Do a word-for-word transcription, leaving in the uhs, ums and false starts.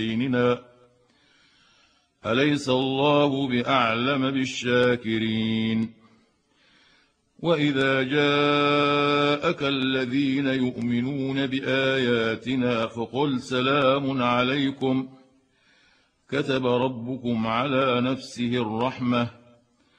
ديننا أليس الله بأعلم بالشاكرين وإذا جاءك الذين يؤمنون بآياتنا فقل سلام عليكم كتب ربكم على نفسه الرحمة